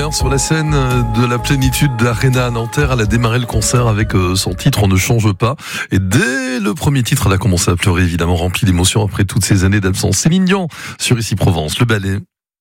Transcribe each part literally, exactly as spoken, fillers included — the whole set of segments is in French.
hier sur la scène de la plénitude d'Arena à Nanterre. Elle a démarré le concert avec son titre On ne change pas. Et dès le premier titre, elle a commencé à pleurer, évidemment remplie d'émotions après toutes ces années d'absence. Céline Dion sur Ici Provence, le ballet.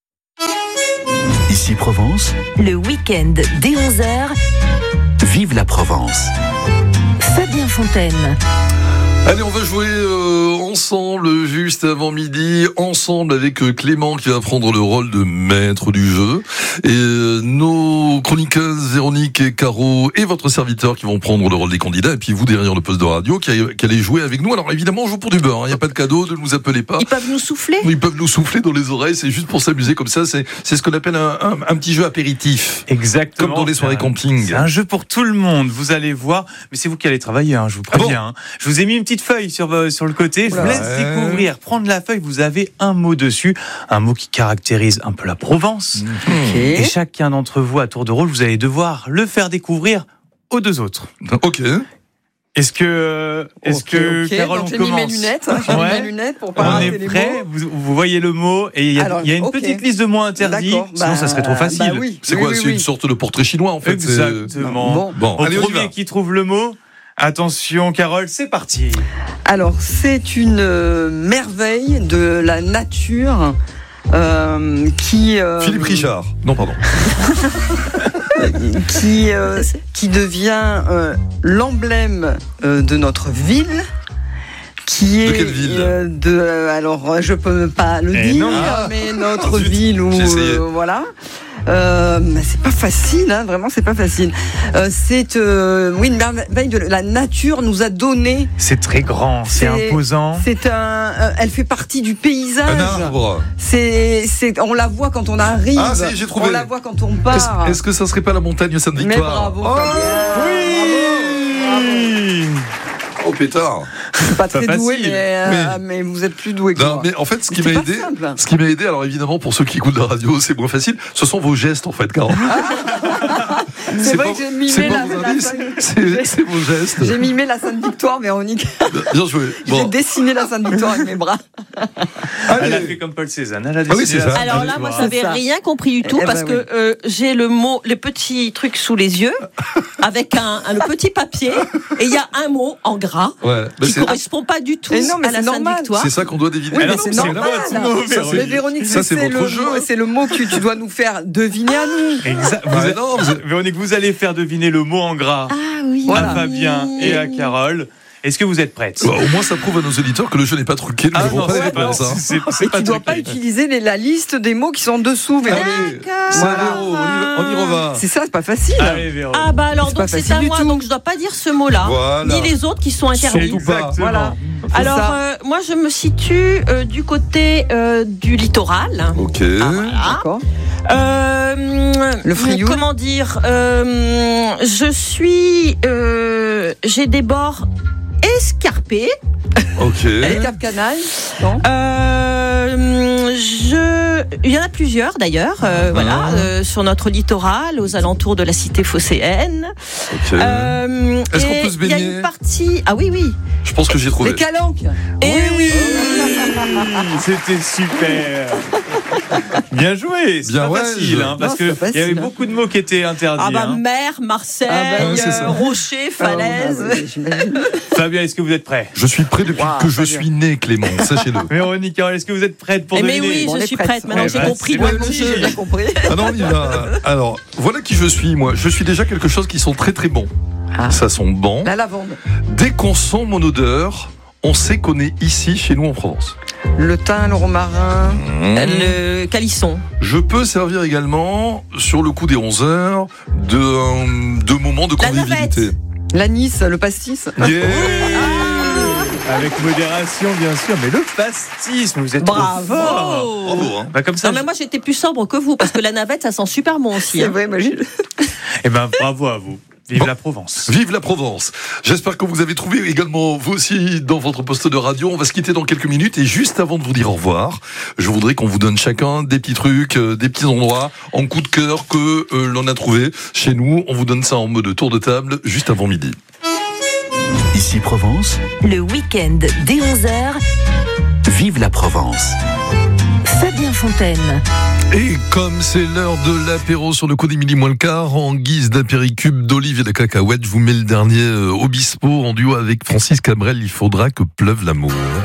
Ici Provence, le week-end dès onze heures. Vive la Provence. Fabien Fontaine. Allez, on va jouer euh, ensemble juste avant midi, ensemble avec euh, Clément qui va prendre le rôle de maître du jeu, et euh, nos chroniqueuses Véronique et Caro et votre serviteur qui vont prendre le rôle des candidats, et puis vous derrière le poste de radio qui, a, qui allez jouer avec nous. Alors évidemment on joue pour du beurre, il hein, n'y a pas de cadeau, ne nous appelez pas. Ils peuvent nous souffler. Ils peuvent nous souffler dans les oreilles, c'est juste pour s'amuser comme ça, c'est, c'est ce qu'on appelle un, un, un petit jeu apéritif. Exactement. Comme dans les soirées c'est un, camping. C'est un jeu pour tout le monde, vous allez voir, mais c'est vous qui allez travailler, hein, je vous préviens. Ah bon hein. Je vous ai mis une petite feuille sur, sur le côté, je vous laisse ouais. découvrir, prendre la feuille, vous avez un mot dessus, un mot qui caractérise un peu la Provence. Okay. Et chacun d'entre vous, à tour de rôle, vous allez devoir le faire découvrir aux deux autres. Ok. Est-ce que, est-ce okay, que okay. Carole, Donc, on j'ai commence? Mis mes lunettes, hein, j'ai ouais. mis mes lunettes pour pas On est prêt. Vous, vous voyez le mot et il y a, Alors, il y a une okay. petite liste de mots interdits. D'accord. Sinon, bah, ça serait trop facile. Bah oui. C'est oui, quoi oui, C'est oui. une sorte de portrait chinois en fait. Exactement. Bon, bon. Au allez, on y premier va. qui trouve le mot. Attention, Carole, c'est parti. Alors, c'est une euh, merveille de la nature euh, qui. Euh, Philippe Richard. Non, pardon. qui, euh, qui devient euh, l'emblème euh, de notre ville. Qui est de quelle ville euh, de, alors, je peux pas le eh dire, non. mais notre ville où. Euh, voilà. Euh, c'est pas facile, hein, vraiment, c'est pas facile. Euh, c'est euh, oui, une merveille de la nature nous a donné. C'est très grand, c'est, c'est imposant. C'est un, euh, elle fait partie du paysage. Un arbre. C'est, c'est, on la voit quand on arrive. Ah, c'est, j'ai trouvé. On la voit quand on part. Est-ce, est-ce que ça serait pas la montagne Sainte-Victoire? Mais bravo. Oh, Fabien. oui. Bravo. Bravo. Oh pétard. Je suis pas très pas doué, facile. mais, euh, mais vous êtes plus doué que non, moi. mais en fait, ce qui mais m'a aidé, simple. ce qui m'a aidé, alors évidemment pour ceux qui écoutent la radio, c'est moins facile. Ce sont vos gestes en fait, Carole. c'est, c'est vrai pas, que j'ai mimé la, la, la c'est, c'est vos gestes. J'ai mimé la Sainte-Victoire, Véronique. Bien joué. Bon. J'ai dessiné la Sainte-Victoire avec mes bras. Allez. Elle a fait comme Paul Cézanne. Elle a dessiné. Ah oui, c'est ça. Alors là, moi, je n'avais rien compris du tout eh parce ben, que oui. euh, j'ai le mot, le petit truc sous les yeux, avec un, un le petit papier, et il y a un mot en gras ouais. qui ne correspond pas du tout non, à la Sainte-Victoire. C'est ça qu'on doit deviner. Oui, mais non, c'est, c'est normal. C'est ça, mais Véronique, ça, c'est, c'est votre le, jeu. C'est le mot que tu dois nous faire deviner à nous. Exact. Vous êtes, non, vous êtes, Véronique, vous allez faire deviner le mot en gras ah, oui. à voilà. Fabien et à Carole. Est-ce que vous êtes prêtes? Bah, au moins, ça prouve à nos auditeurs que le jeu n'est pas truqué. Nous ah n'avons pas les réponses. Hein. C'est, c'est Et tu ne dois pas utiliser les, la liste des mots qui sont dessous. Allez, c'est voilà. Véro, on y va. C'est ça, c'est pas facile. Allez, Véro. Ah bah alors, c'est donc c'est à moi, tout. Donc je ne dois pas dire ce mot-là, voilà. ni les autres qui sont interdits. Voilà. Alors, euh, moi, je me situe euh, du côté euh, du littoral. Ok. Ah, voilà. D'accord. Euh, le Frioul. Comment dire euh, Je suis... Euh, j'ai des bords escarpés. Ok. Les Cap Canaille. Non. Euh, je, il y en a plusieurs d'ailleurs. Euh, ah. Voilà, euh, sur notre littoral, aux alentours de la cité phocéenne. Ok. Euh, Est-ce qu'on peut se baigner? Il y a une partie. Ah oui, oui. Je pense que j'ai trouvé. Les Calanques. Et oui. C'était super. Bien joué. C'est Bien pas ouais, facile, je... hein, parce qu'il y avait beaucoup de mots qui étaient interdits. Ah bah hein. mer, Marseille, ah bah, euh, rocher, falaise. Ah, bah, Fabien, est-ce que vous êtes prêts? Je suis prêt depuis wow, que je suis né, Clément. Sachez-le. Véronique, est-ce que vous êtes prête pour eh deviner? Mais oui, bon, je suis prête. prête. Maintenant, eh j'ai bah, compris le bon, jeu. J'ai compris. Ah non, on y va. Alors, voilà qui je suis, moi. Je suis déjà quelque chose qui sont très très bons. Ah. Ça sent bon. La lavande. Dès qu'on sent mon odeur, on sait qu'on est ici, chez nous en Provence. Le thym, le romarin, mmh. le calisson. Je peux servir également, sur le coup des onze heures, de, euh, de moments de convivialité. L'anis, le pastis. Yeah. Oui. Avec modération, bien sûr, mais le pastis, vous êtes bravo. trop fort. Bravo. Hein. Bah, comme ça, non, mais moi j'étais plus sobre que vous, parce que la navette, ça sent super bon aussi. C'est hein. vrai, moi j'ai... Eh ben, bravo à vous. Vive bon. la Provence. Vive la Provence. J'espère que vous avez trouvé également, vous aussi, dans votre poste de radio. On va se quitter dans quelques minutes. Et juste avant de vous dire au revoir, je voudrais qu'on vous donne chacun des petits trucs, euh, des petits endroits en coup de cœur que euh, l'on a trouvé chez nous. On vous donne ça en mode tour de table, juste avant midi. Ici Provence. Le week-end dès onze heures. Vive la Provence. Fabien Fontaine. Et comme c'est l'heure de l'apéro sur le coup d'Émilie moins le quart, en guise d'apéricube d'olive et de cacahuètes, je vous mets le dernier Obispo en duo avec Francis Cabrel, Il faudra que pleuve l'amour.